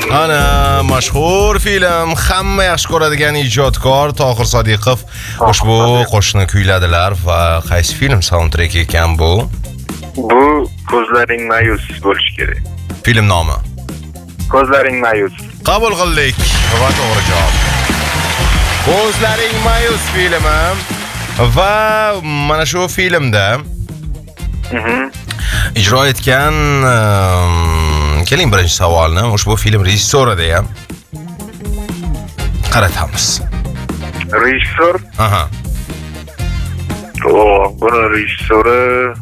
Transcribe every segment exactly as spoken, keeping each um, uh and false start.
Ana mashhur film, hamma yaxshi ko'radigan ijodkor Tohir Sodiqov ushbu qo'shiqni kuyladilar va qaysi film soundtreki ekan bu? Bu Ko'zlaring ma'yus bo'lishi kerak. Film nomi? Ko'zlaring ma'yus. Qabul qildik va to'g'ri javob. Ko'zlaring ma'yus filmi va mana shu filmda ijro etgan keling birinchi savolni ushbu film rejissyori ham qaratamiz. Rejissor? Aha. O, buni rejissyori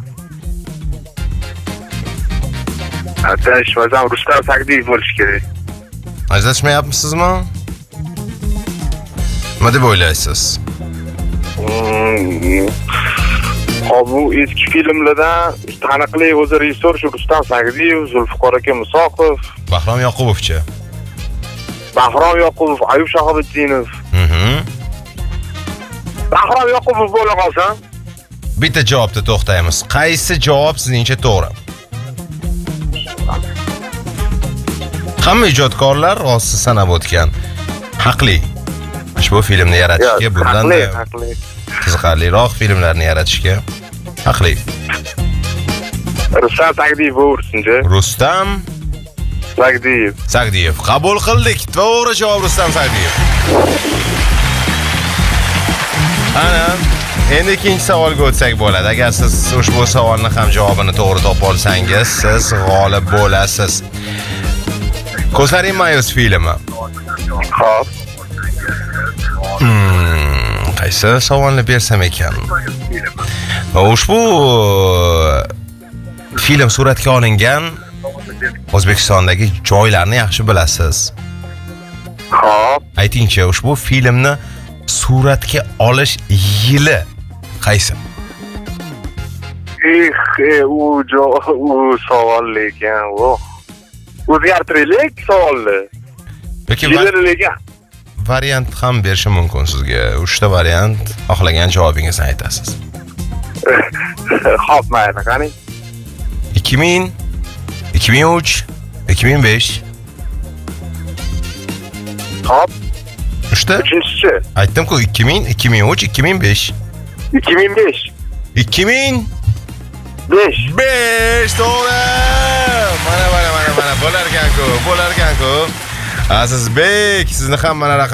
Atashmazam Rustam Sagdiyev bo'lishi kerak. Ajratmayapsizmi? Nima deb o'ylaysiz? Hop, bu eski filmlardan taniqli o'zi rejissor shu Rustam Sagdiyev, Zulfiqor aka Musoqov, Bahrom Yoqubovchi. Bahrom Yoqubov, Ayub Shahobiddinov. Mhm. Bahrom Yoqubov bo'la qolsa, bitta javobda to'xtaymiz. Qaysi javob sizningcha to'g'ri? Hamma ijodkorlar rosti sanab o'tgan. Haqli. Ushbu filmni yaratishga bundan qiziqarliroq filmlarni yaratishga haqli. Rustam Sagdiyev bo'lsin-chi. Rustam Sagdiyev. Sagdiyev. Qabul qildik. To'g'ri javob Rustam Sagdiyev. Ana, endi ikkinchi savolga o'tsak bo'ladi. Agar siz ushbu savolni ham javobini to'g'ri topa olsangiz, siz g'olib bo'lasiz. Ko'zlaring ma'yus filmi. Xo'p. Hmm, qaysi savolni bersam ekan? Ushbu film suratga olingan O'zbekistondagi joylarni yaxshi bilasiz. Xo'p. Aytingchi, ushbu filmni suratga olish yili qaysi? Eh, u u savol lekin, voh. O'zgartiraylik savolni. Yoki lekin variant ham berishim mumkin sizga. uchta variant, xohlagan javobingizni aytasiz. Xo'p, mayli, qani. ikki ming, ikki ming uch, ikki ming besh. Xo'p. uchta? Uchinchisi. Aytdim-ku, ikki ming, ikki ming uch, ikki ming besh. ikki ming besh. ikki ming besh. besh to'g'ri. Mana mana mana mana bo'lar ekan-ku, bo'lar ekan-ku. Azizbek, sizni ham mana